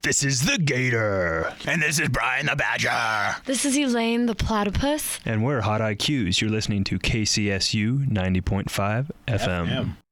This is the Gator. And this is Brian the Badger. This is Elaine the Platypus. And we're Hot IQs. You're listening to KCSU 90.5 FM.